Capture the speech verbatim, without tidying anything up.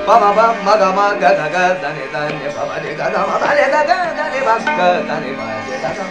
Bama bam maga maga da ga da ne da ne baba de ga ga ma ba le da ga da ne ba ga da ne ba de da ga